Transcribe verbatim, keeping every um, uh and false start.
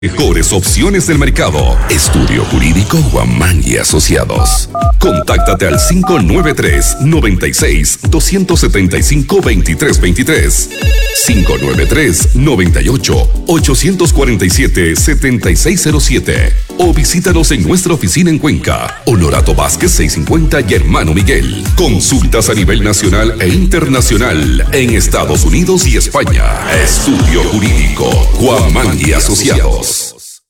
Mejores opciones del mercado. Estudio Jurídico Guamán y Asociados. Contáctate al cinco nueve tres, noventa y seis, doscientos setenta y cinco, veintitrés veintitrés. cinco nueve tres, noventa y ocho, ochocientos cuarenta y siete, setenta y seis cero siete. O visítanos en nuestra oficina en Cuenca. Honorato Vázquez seiscientos cincuenta y Hermano Miguel. Consultas a nivel nacional e internacional en Estados Unidos y España. Estudio Jurídico Guamán y Asociados.